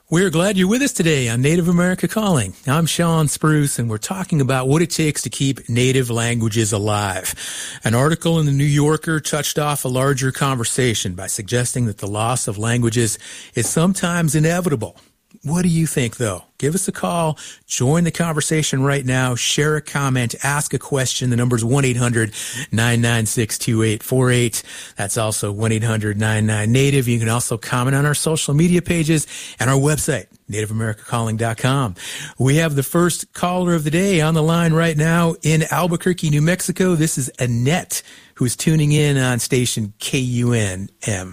We're glad you're with us today on Native America Calling. I'm Sean Spruce, and we're talking about what it takes to keep native languages alive. An article in the New Yorker touched off a larger conversation by suggesting that the loss of languages is sometimes inevitable. What do you think, though? Give us a call. Join the conversation right now. Share a comment. Ask a question. The number's 1-800-996-2848. That's also 1-800-99-NATIVE. You can also comment on our social media pages and our website, NativeAmericaCalling.com. We have the first caller of the day on the line right now in Albuquerque, New Mexico. This is Annette, who's tuning in on station KUNM.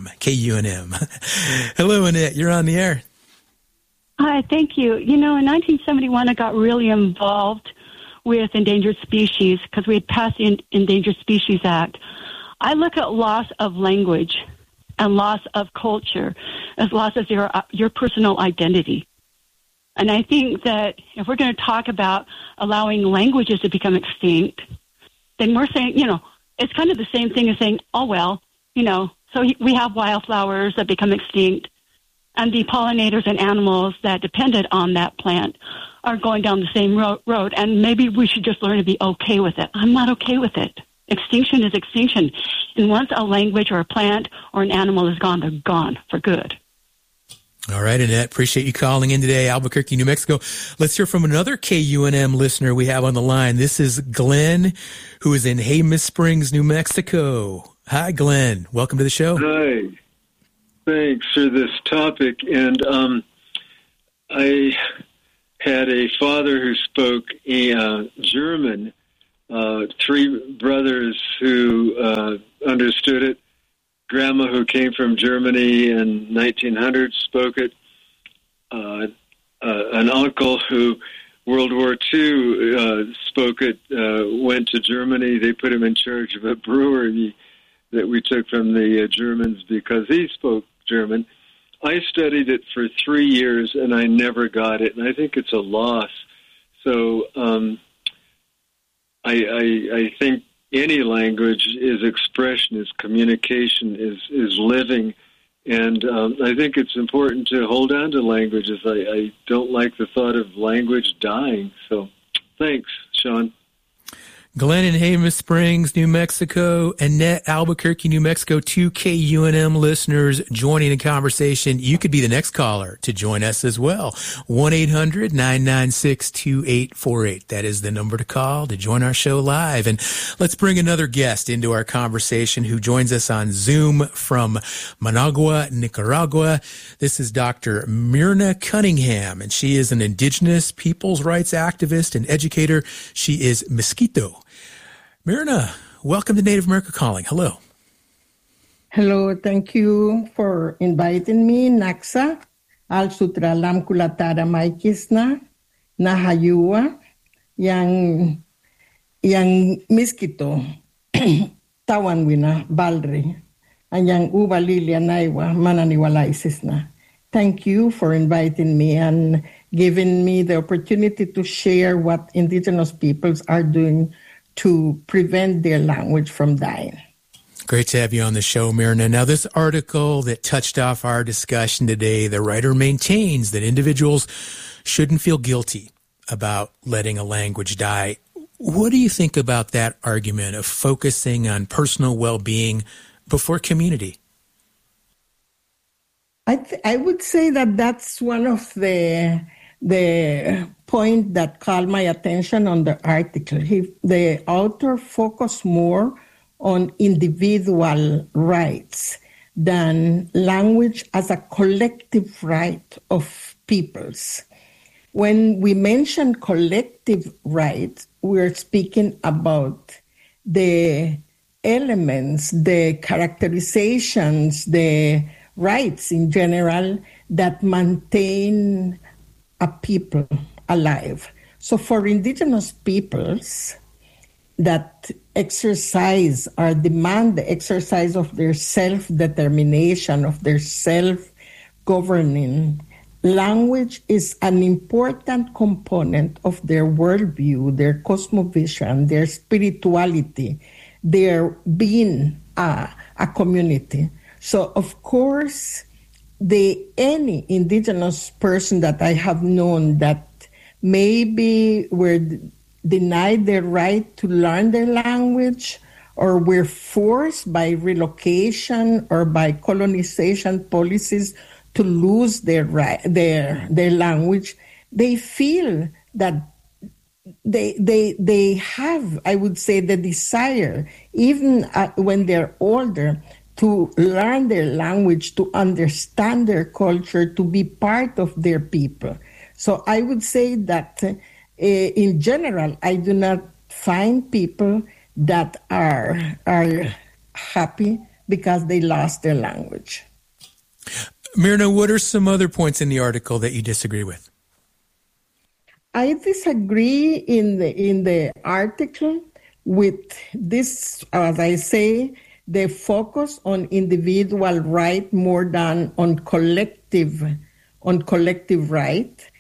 Hello, Annette. You're on the air. Hi, thank you. You know, in 1971, I got really involved with endangered species because we had passed the Endangered Species Act. I look at loss of language and loss of culture as loss of your personal identity. And I think that if we're going to talk about allowing languages to become extinct, then we're saying, you know, it's kind of the same thing as saying, oh, well, you know, so we have wildflowers that become extinct. And the pollinators and animals that depended on that plant are going down the same road. And maybe we should just learn to be okay with it. I'm not okay with it. Extinction is extinction. And once a language or a plant or an animal is gone, they're gone for good. All right, Annette, appreciate you calling in today, Albuquerque, New Mexico. Let's hear from another KUNM listener we have on the line. This is Glenn, who is in Jemez Springs, New Mexico. Hi, Glenn. Welcome to the show. Hi. Thanks for this topic. And I had a father who spoke German, three brothers who understood it, grandma who came from Germany in 1900 spoke it, an uncle who World War II spoke it, went to Germany. They put him in charge of a brewery that we took from the Germans because he spoke German. I studied it for 3 years and I never got it, and I think it's a loss. So I think any language is expression, is communication, is living, and I think it's important to hold on to languages. I don't like the thought of language dying. So thanks, Sean. Glenn in Jemez Springs, New Mexico, Annette, Albuquerque, New Mexico, 2 KUNM listeners joining the conversation. You could be the next caller to join us as well. 1-800-996-2848. That is the number to call to join our show live. And let's bring another guest into our conversation who joins us on Zoom from Managua, Nicaragua. This is Dr. Myrna Cunningham, and she is an indigenous people's rights activist and educator. She is Miskito. Myrna, welcome to Native America Calling. Hello. Hello, thank you for inviting me, Naxa, al sutralam kulatara maikisna, nahayua, yang miskito, tawanwina, balri, and yang uba lilia naiwa, mananiwalaisisna. Thank you for inviting me and giving me the opportunity to share what indigenous peoples are doing to prevent their language from dying. Great to have you on the show, Myrna. Now, this article that touched off our discussion today, the writer maintains that individuals shouldn't feel guilty about letting a language die. What do you think about that argument of focusing on personal well-being before community? I would say that that's one of the point that caught my attention on the article. The author focused more on individual rights than language as a collective right of peoples. When we mention collective rights, we're speaking about the elements, the characterizations, the rights in general that maintain a people alive. So for indigenous peoples that exercise or demand the exercise of their self-determination, of their self-governing, language is an important component of their worldview, their cosmovision, their spirituality, their being a community. So, of course, any indigenous person that I have known that maybe were denied their right to learn their language, or were forced by relocation or by colonization policies to lose their language, they feel that they have, I would say, the desire, even when they're older, to learn their language, to understand their culture, to be part of their people. So I would say that in general, I do not find people that are happy because they lost their language. Myrna, what are some other points in the article that you disagree with? I disagree in the article with this, as I say, the focus on individual right more than on collective right.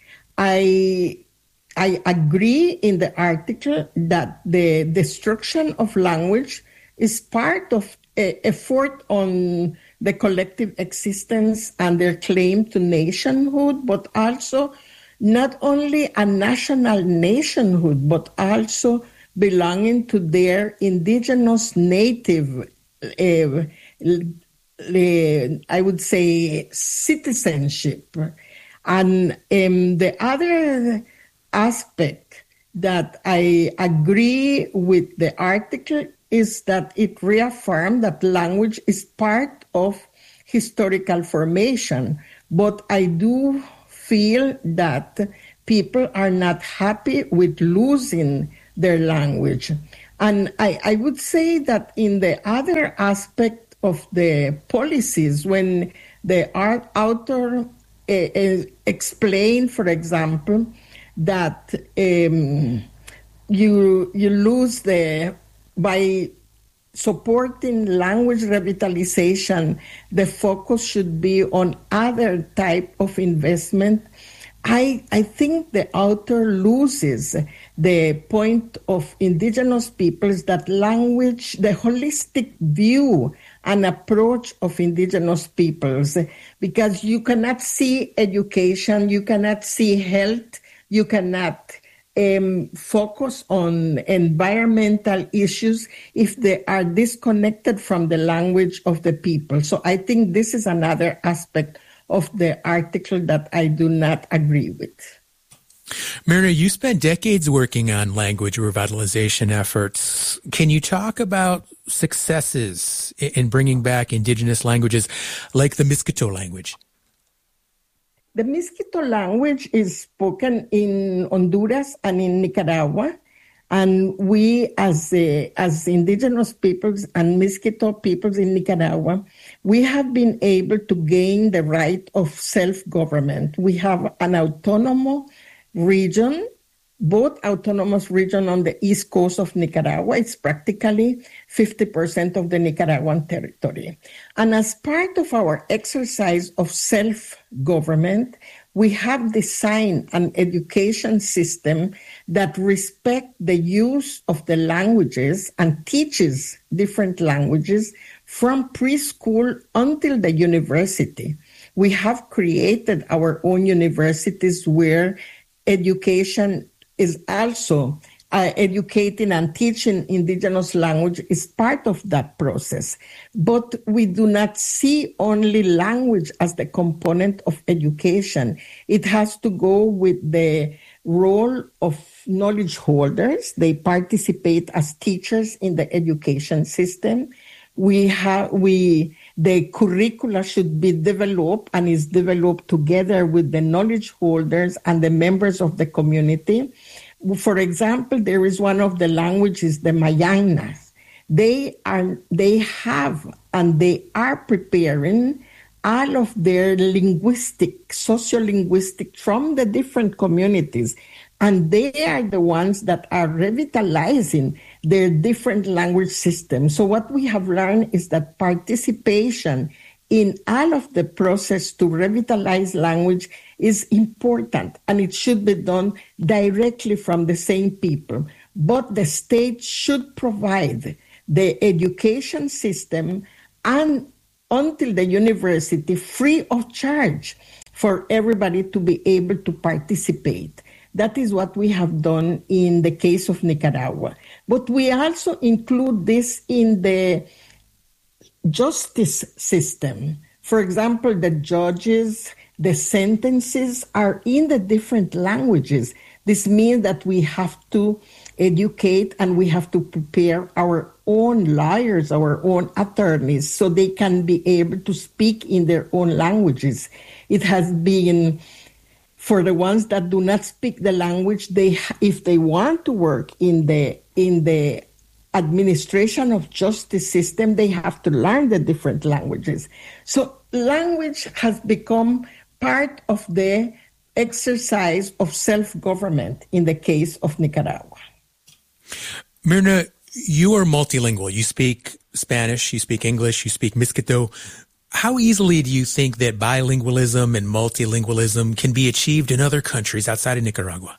I agree in the article that the destruction of language is part of an effort on the collective existence and their claim to nationhood, but also not only a national nationhood, but also belonging to their indigenous native, I would say, citizenship. And the other aspect that I agree with the article is that it reaffirmed that language is part of historical formation. But I do feel that people are not happy with losing their language. And I would say that in the other aspect of the policies, when the author explained, for example, that you lose by supporting language revitalization, the focus should be on other type of investment. I think the author loses the point of indigenous peoples, that language, the holistic view and approach of indigenous peoples, because you cannot see education, you cannot see health, you cannot focus on environmental issues if they are disconnected from the language of the people. So I think this is another aspect of the article that I do not agree with. Myrna, you spent decades working on language revitalization efforts. Can you talk about successes in bringing back indigenous languages like the Miskito language? The Miskito language is spoken in Honduras and in Nicaragua, and we, as indigenous peoples and Miskito peoples in Nicaragua, we have been able to gain the right of self-government. We have an autonomous region, both autonomous region on the east coast of Nicaragua. It's practically 50% of the Nicaraguan territory. And as part of our exercise of self-government, we have designed an education system that respects the use of the languages and teaches different languages from preschool until the university. We have created our own universities where education is also educating and teaching indigenous language is part of that process. But we do not see only language as the component of education. It has to go with the role of knowledge holders. They participate as teachers in the education system. The curricula should be developed and is developed together with the knowledge holders and the members of the community. For example, there is one of the languages, the Mayangnas. They have and they are preparing all of their sociolinguistic from the different communities. And they are the ones that are revitalizing their different language systems. So what we have learned is that participation in all of the process to revitalize language is important, and it should be done directly from the same people. But the state should provide the education system and until the university free of charge for everybody to be able to participate. That is what we have done in the case of Nicaragua. But we also include this in the justice system. For example, the judges, the sentences are in the different languages. This means that we have to educate and we have to prepare our own lawyers, our own attorneys, so they can be able to speak in their own languages. It has been, for the ones that do not speak the language, if they want to work in the administration of justice system, they have to learn the different languages. So language has become part of the exercise of self-government in the case of Nicaragua. Mirna, you are multilingual. You speak Spanish, you speak English, you speak Miskito. How easily do you think that bilingualism and multilingualism can be achieved in other countries outside of Nicaragua?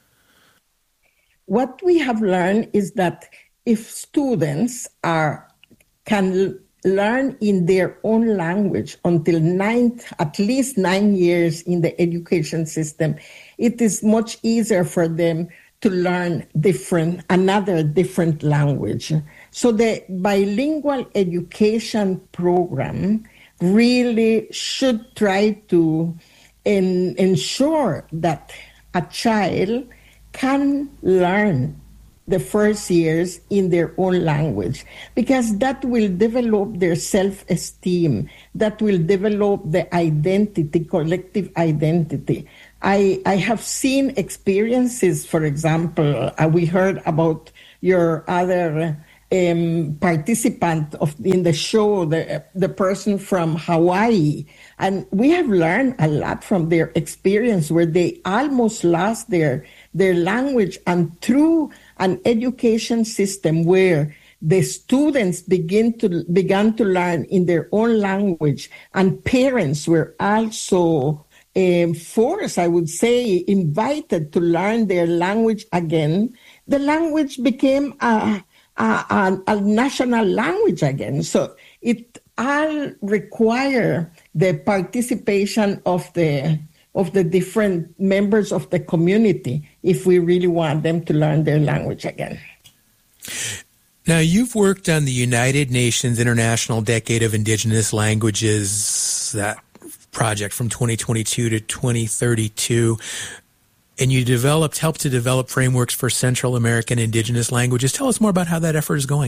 What we have learned is that if students can learn in their own language until at least 9 years in the education system, it is much easier for them to learn another different language. So the bilingual education program really should try to ensure that a child can learn the first years in their own language, because that will develop their self-esteem, that will develop the identity, collective identity. I have seen experiences, for example, we heard about your other participant in the show, the person from Hawaii, and we have learned a lot from their experience where they almost lost their language, and through an education system where the students began to learn in their own language, and parents were also forced, I would say, invited to learn their language again, the language became a national language again. So it all require the participation of the different members of the community if we really want them to learn their language again. Now, you've worked on the United Nations International Decade of Indigenous Languages, that project from 2022 to 2032, and you helped to develop frameworks for Central American indigenous languages. Tell us more about how that effort is going.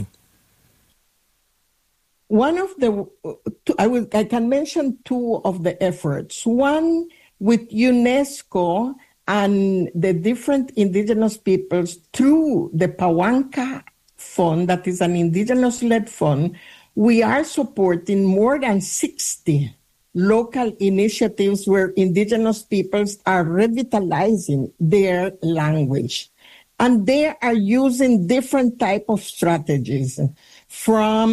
I can mention two of the efforts. One with UNESCO and the different indigenous peoples through the Pawanka Fund, that is an indigenous-led fund. We are supporting more than 60 local initiatives where indigenous peoples are revitalizing their language. And they are using different type of strategies, from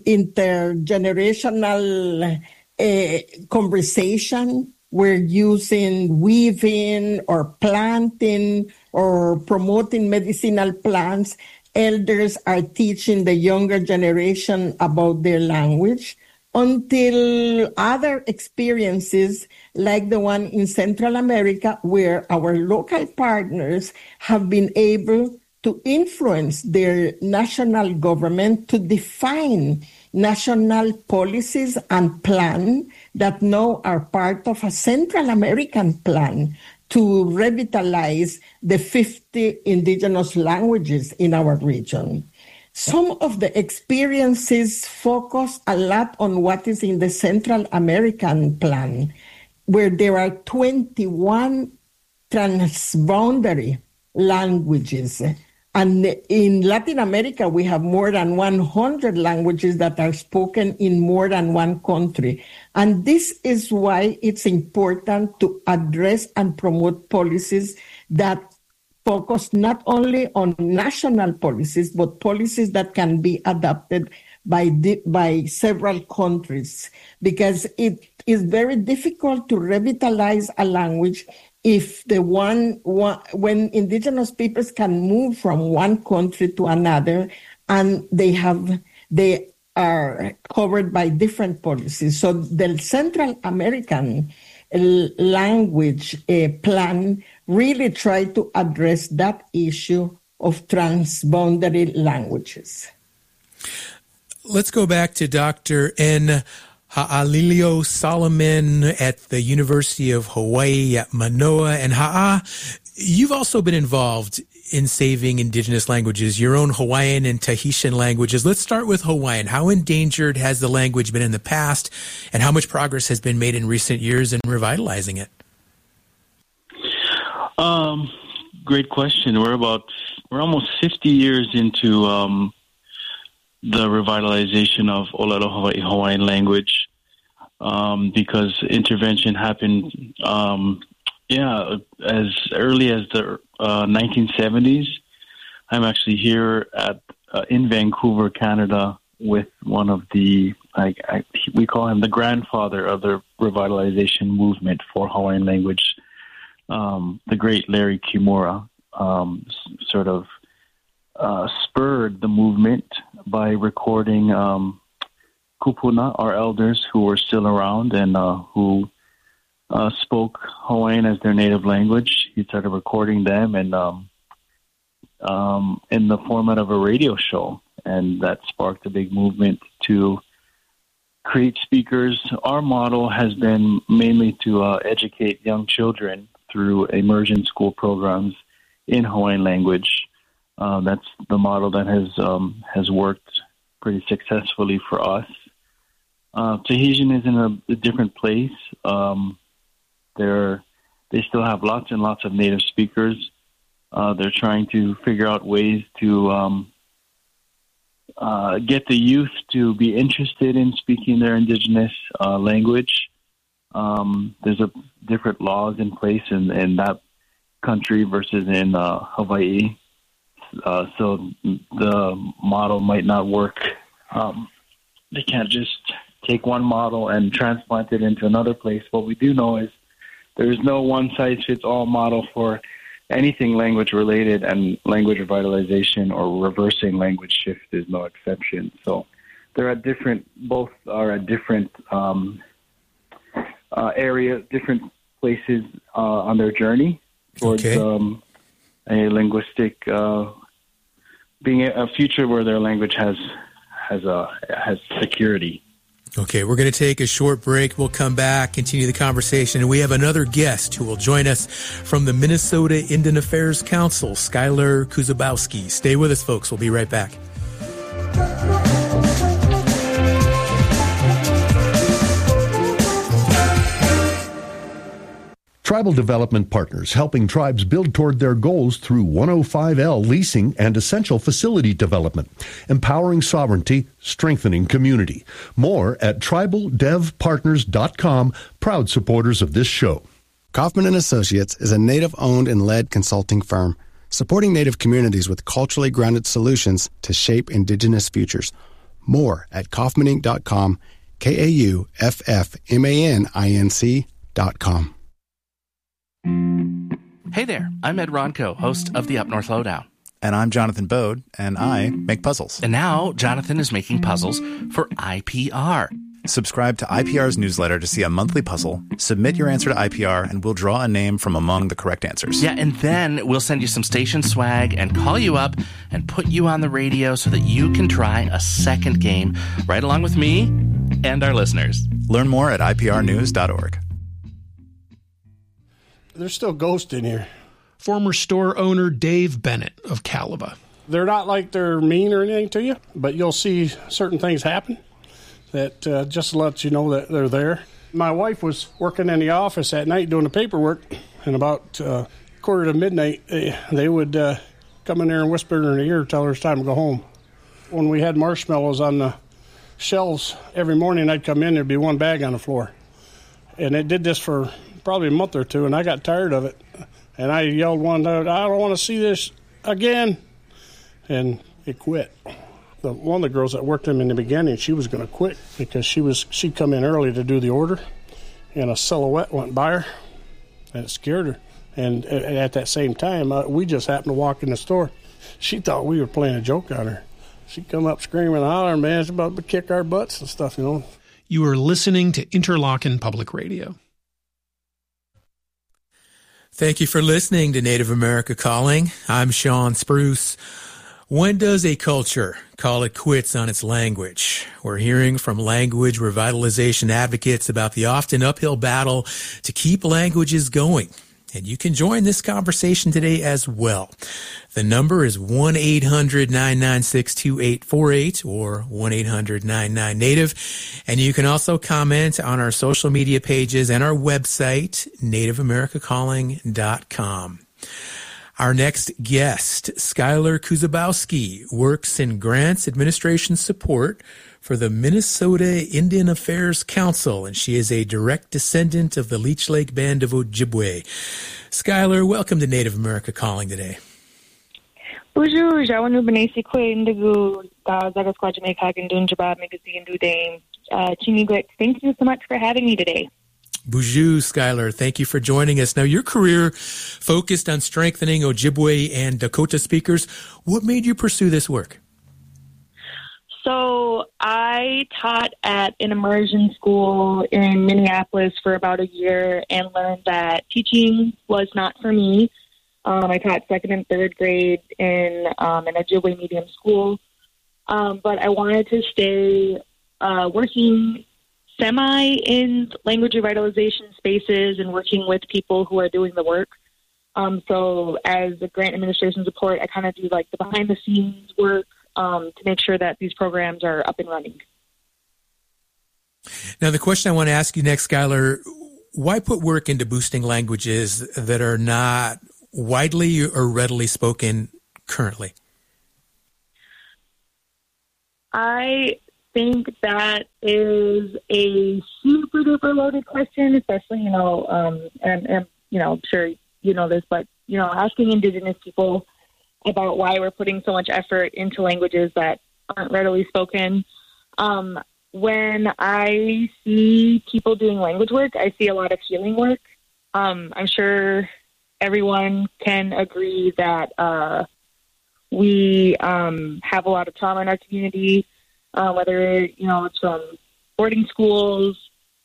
intergenerational conversation. We're using weaving or planting or promoting medicinal plants. Elders are teaching the younger generation about their language, until other experiences like the one in Central America, where our local partners have been able to influence their national government to define national policies and plan that now are part of a Central American plan to revitalize the 50 indigenous languages in our region. Some of the experiences focus a lot on what is in the Central American plan, where there are 21 transboundary languages. And in Latin America, we have more than 100 languages that are spoken in more than one country. And this is why it's important to address and promote policies that focus not only on national policies, but policies that can be adopted by several countries, because it is very difficult to revitalize a language if when indigenous peoples can move from one country to another, and they are covered by different policies. So the Central American language plan really tried to address that issue of transboundary languages. Let's go back to Dr. N. Ha'alilio Solomon at the University of Hawaii at Manoa. And Ha'a, you've also been involved in saving indigenous languages, your own Hawaiian and Tahitian languages. Let's start with Hawaiian. How endangered has the language been in the past, and how much progress has been made in recent years in revitalizing it? Great question. We're almost 50 years into the revitalization of Olelo Hawaii Hawaiian language, because intervention happened as early as the 1970s. I'm actually here in Vancouver, Canada, with one of the, we call him the grandfather of the revitalization movement for Hawaiian language, the great Larry Kimura, sort of spurred the movement by recording kupuna, our elders who were still around and who spoke Hawaiian as their native language. He started recording them and in the format of a radio show, and that sparked a big movement to create speakers. Our model has been mainly to educate young children through immersion school programs in Hawaiian language. That's the model that has worked pretty successfully for us. Tahitian is in a different place. They still have lots and lots of native speakers. They're trying to figure out ways to get the youth to be interested in speaking their indigenous language. There's different laws in place in that country versus in Hawaii. So the model might not work. They can't just take one model and transplant it into another place. What we do know is there's no one-size-fits-all model for anything language-related, and language revitalization or reversing language shift is no exception. So they're at both are at different areas, different places on their journey towards a linguistic, being a future where their language has security. Okay, we're going to take a short break. We'll come back, continue the conversation, and we have another guest who will join us from the Minnesota Indian Affairs Council, Skylar Kuzabowski. Stay with us, folks. We'll be right back. Tribal Development Partners, helping tribes build toward their goals through 105L leasing and essential facility development, empowering sovereignty, strengthening community. More at tribaldevpartners.com, proud supporters of this show. Kaufman & Associates is a Native-owned and led consulting firm, supporting Native communities with culturally grounded solutions to shape Indigenous futures. More at kaufmaninc.com, KAUFFMANINC.com. Hey there, I'm Ed Ronco, host of the Up North Lowdown. And I'm Jonathan Bode, and I make puzzles. And now Jonathan is making puzzles for IPR. Subscribe to IPR's newsletter to see a monthly puzzle, submit your answer to IPR, and we'll draw a name from among the correct answers. Yeah, and then we'll send you some station swag and call you up and put you on the radio so that you can try a second game right along with me and our listeners. Learn more at iprnews.org. There's still ghosts in here. Former store owner Dave Bennett of Caliba. They're not like they're mean or anything to you, but you'll see certain things happen that just lets you know that they're there. My wife was working in the office at night doing the paperwork, and about quarter to midnight, they would come in there and whisper in her ear, tell her it's time to go home. When we had marshmallows on the shelves, every morning I'd come in, there'd be one bag on the floor. And it did this for probably a month or two, and I got tired of it. And I yelled one day, I don't want to see this again. And it quit. One of the girls that worked them in the beginning, she was going to quit because she'd come in early to do the order, and a silhouette went by her, and it scared her. And at that same time, we just happened to walk in the store. She thought we were playing a joke on her. she'd come up screaming and hollering, man, it's about to kick our butts and stuff, you know. You are listening to Interlochen Public Radio. Thank you for listening to Native America Calling. I'm Sean Spruce. When does a culture call it quits on its language? We're hearing from language revitalization advocates about the often uphill battle to keep languages going. And you can join this conversation today as well. The number is 1-800-996-2848 or 1-800-99-NATIVE. And you can also comment on our social media pages and our website, nativeamericacalling.com. Our next guest, Skylar Kuzabowski, works in grants administration support for the Minnesota Indian Affairs Council, and she is a direct descendant of the Leech Lake Band of Ojibwe. Skylar, welcome to Native America Calling today. Bonjour, thank you so much for having me today. Bonjour, Skylar. Thank you for joining us. Now, your career focused on strengthening Ojibwe and Dakota speakers. What made you pursue this work? So I taught at an immersion school in Minneapolis for about a year and learned that teaching was not for me. I taught second and third grade in an Ojibwe medium school, but I wanted to stay working semi in language revitalization spaces and working with people who are doing the work. So as a grant administration support, I kind of do like the behind the scenes work to make sure that these programs are up and running. Now, the question I want to ask you next, Skylar, why put work into boosting languages that are not widely or readily spoken currently? I think that is a super duper loaded question, especially, and I'm sure you know this, but, asking Indigenous people about why we're putting so much effort into languages that aren't readily spoken. When I see people doing language work, I see a lot of healing work. I'm sure everyone can agree that we have a lot of trauma in our community, whether, it's from boarding schools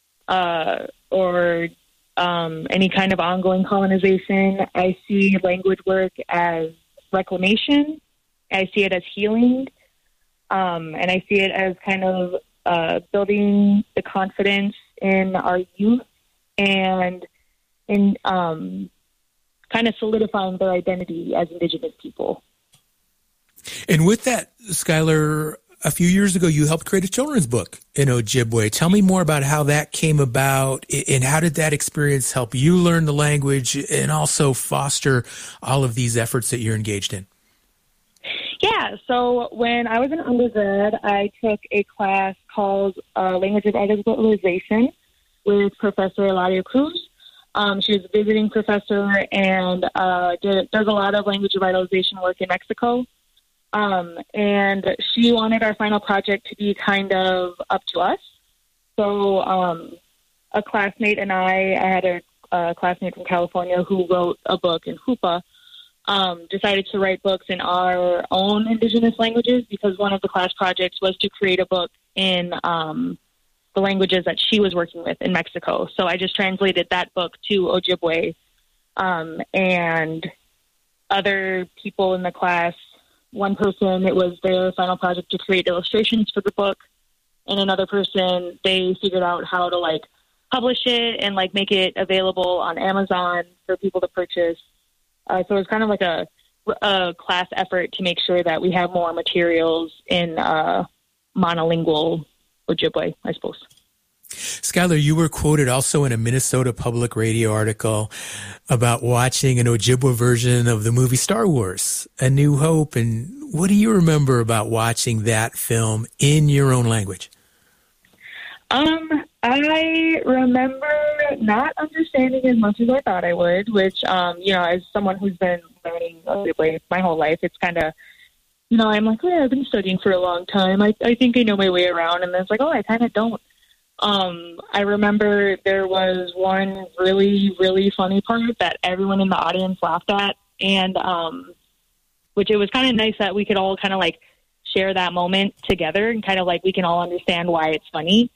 or any kind of ongoing colonization. I see language work as reclamation. I see it as healing. And I see it as kind of building the confidence in our youth and in kind of solidifying their identity as Indigenous people. And with that, Skylar, a few years ago, you helped create a children's book in Ojibwe. Tell me more about how that came about and how did that experience help you learn the language and also foster all of these efforts that you're engaged in? Yeah, so when I was an undergrad, I took a class called Language Revitalization with Professor Eladio Cruz. She was a visiting professor and does a lot of language revitalization work in Mexico. And she wanted our final project to be kind of up to us. So a classmate and I had a classmate from California who wrote a book in Hoopa, decided to write books in our own Indigenous languages because one of the class projects was to create a book in the languages that she was working with in Mexico. So I just translated that book to Ojibwe, and other people in the class, one person, it was their final project to create illustrations for the book, and another person, they figured out how to publish it and make it available on Amazon for people to purchase. So it was kind of like a class effort to make sure that we have more materials in monolingual Ojibwe, I suppose. Skylar, you were quoted also in a Minnesota Public Radio article about watching an Ojibwe version of the movie Star Wars, A New Hope. And what do you remember about watching that film in your own language? I remember not understanding as much as I thought I would, which, as someone who's been learning Ojibwe my whole life, it's kind of, I'm like, oh, I've been studying for a long time. I think I know my way around. And then it's like, oh, I kind of don't. I remember there was one really, really funny part that everyone in the audience laughed at, and which it was kind of nice that we could all kind of share that moment together and kind of like we can all understand why it's funny.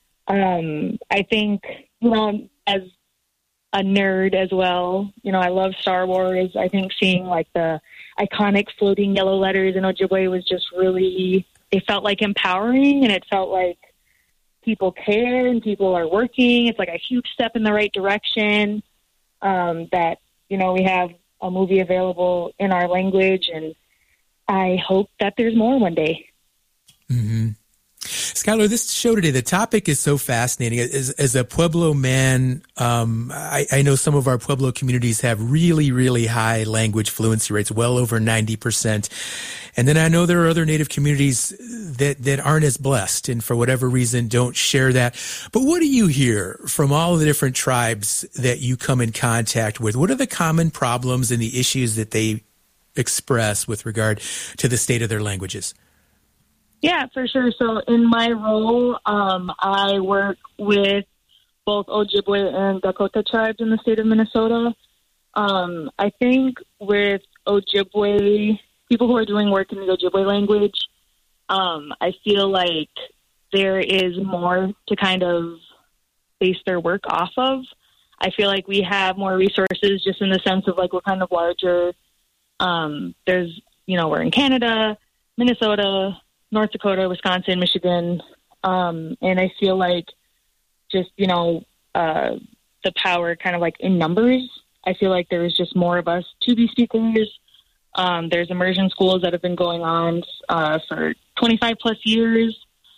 I think, as a nerd as well, I love Star Wars. I think seeing like the iconic floating yellow letters in Ojibwe was just really, it felt like empowering, and it felt like people care and people are working. It's like a huge step in the right direction, that, we have a movie available in our language, and I hope that there's more one day. Mm-hmm. Skylar, this show today, the topic is so fascinating. As a Pueblo man, I know some of our Pueblo communities have really, really high language fluency rates, well over 90%. And then I know there are other Native communities that aren't as blessed and for whatever reason don't share that. But what do you hear from all of the different tribes that you come in contact with? What are the common problems and the issues that they express with regard to the state of their languages? Yeah, for sure. So in my role, I work with both Ojibwe and Dakota tribes in the state of Minnesota. I think with Ojibwe, people who are doing work in the Ojibwe language, I feel like there is more to kind of base their work off of. I feel like we have more resources just in the sense of like we're kind of larger. There's, we're in Canada, Minnesota, North Dakota, Wisconsin, Michigan, and I feel like just, the power kind of like in numbers. I feel like there is just more of us to be speakers. There's immersion schools that have been going on for 25 plus years.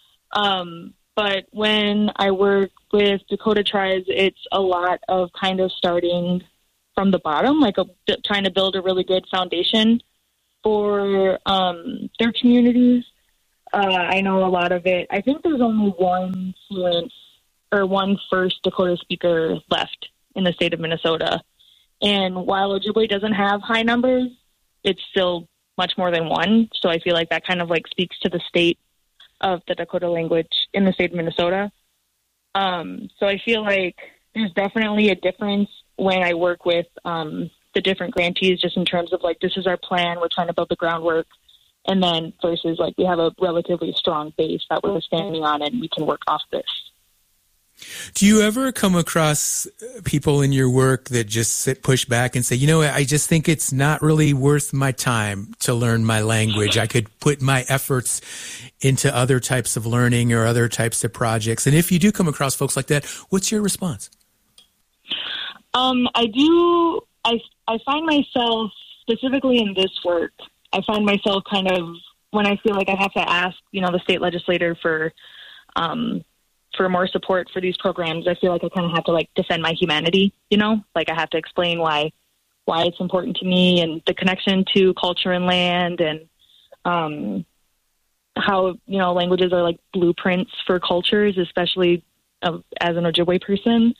But when I work with Dakota tribes, it's a lot of kind of starting from the bottom, like trying to build a really good foundation for their communities. I know a lot of it. I think there's only one first Dakota speaker left in the state of Minnesota. And while Ojibwe doesn't have high numbers, it's still much more than one. So I feel like that kind of like speaks to the state of the Dakota language in the state of Minnesota. So I feel like there's definitely a difference when I work with the different grantees, just in terms of like, this is our plan, we're trying to build the groundwork. And then versus like we have a relatively strong base that we're standing on and we can work off this. Do you ever come across people in your work that just push back and say, I just think it's not really worth my time to learn my language. I could put my efforts into other types of learning or other types of projects. And if you do come across folks like that, what's your response? I do. I find myself specifically in this work, I find myself kind of, when I feel like I have to ask, the state legislator for more support for these programs, I feel like I kind of have to like defend my humanity, like I have to explain why it's important to me and the connection to culture and land, and how, languages are like blueprints for cultures, especially as an Ojibwe person.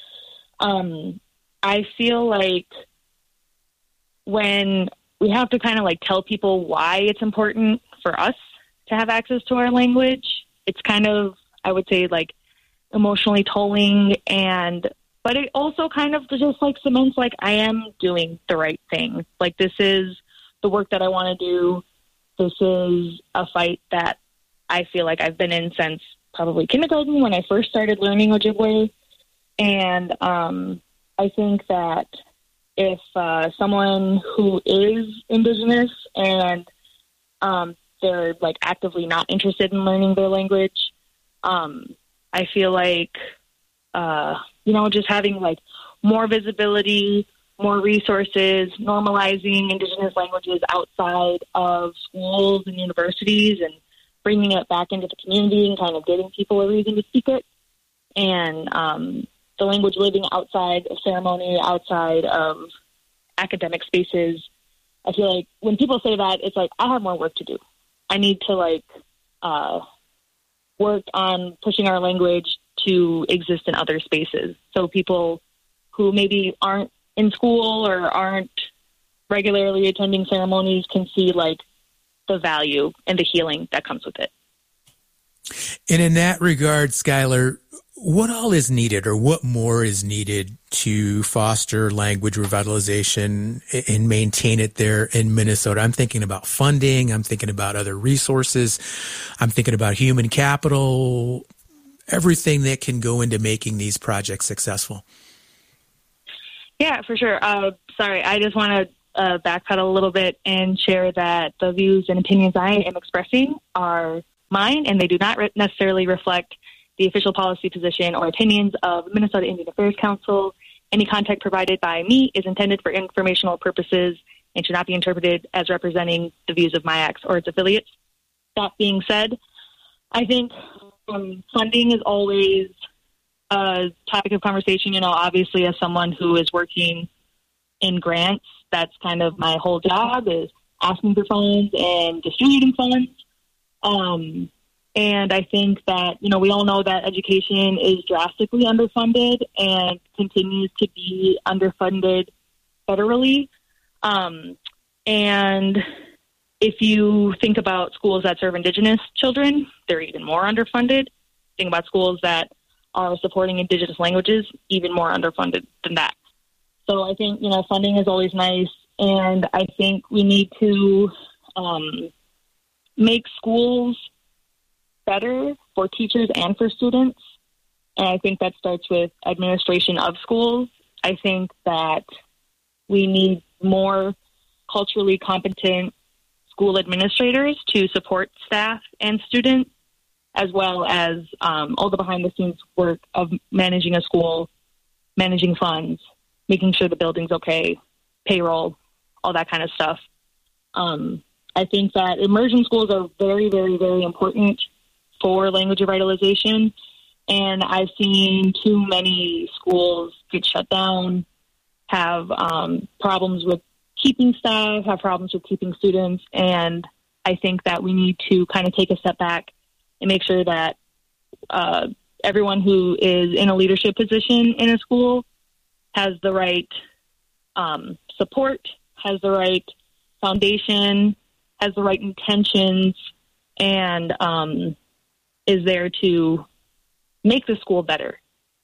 I feel like when we have to kind of like tell people why it's important for us to have access to our language, it's kind of, I would say, like emotionally tolling, but it also kind of just like cements like I am doing the right thing. Like this is the work that I want to do. This is a fight that I feel like I've been in since probably kindergarten when I first started learning Ojibwe. And I think that if someone who is Indigenous and they're like actively not interested in learning their language, I feel like, just having like more visibility, more resources, normalizing Indigenous languages outside of schools and universities and bringing it back into the community and kind of giving people a reason to speak it. And the language living outside of ceremony, outside of academic spaces. I feel like when people say that, it's like, I have more work to do. I need to like work on pushing our language to exist in other spaces. So people who maybe aren't in school or aren't regularly attending ceremonies can see like the value and the healing that comes with it. And in that regard, Skylar, What all is needed, or what more is needed to foster language revitalization and maintain it there in Minnesota? I'm thinking about funding. I'm thinking about other resources. I'm thinking about human capital, everything that can go into making these projects successful. Yeah, for sure. Sorry, I just want to backpedal a little bit and share that the views and opinions I am expressing are mine, and they do not necessarily reflect the official policy position or opinions of Minnesota Indian Affairs Council. Any content provided by me is intended for informational purposes and should not be interpreted as representing the views of MIAX or its affiliates. That being said, I think funding is always a topic of conversation. Obviously, as someone who is working in grants, that's kind of my whole job, is asking for funds and distributing funds. And I think that, we all know that education is drastically underfunded and continues to be underfunded federally. And if you think about schools that serve Indigenous children, they're even more underfunded. Think about schools that are supporting Indigenous languages, even more underfunded than that. So I think, funding is always nice. And I think we need to make schools better for teachers and for students. And I think that starts with administration of schools. I think that we need more culturally competent school administrators to support staff and students, as well as all the behind-the-scenes work of managing a school, managing funds, making sure the building's okay, payroll, all that kind of stuff. I think that immersion schools are very, very, very important for language revitalization, and I've seen too many schools get shut down, have problems with keeping staff, have problems with keeping students, and I think that we need to kind of take a step back and make sure that everyone who is in a leadership position in a school has the right support, has the right foundation, has the right intentions, and is there to make the school better.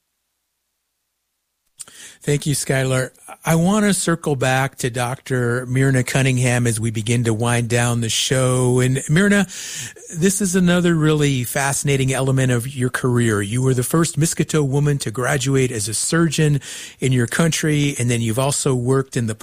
Thank you, Skylar. I want to circle back to Dr. Myrna Cunningham as we begin to wind down the show. And Myrna, this is another really fascinating element of your career. You were the first Miskito woman to graduate as a surgeon in your country, and then you've also worked in the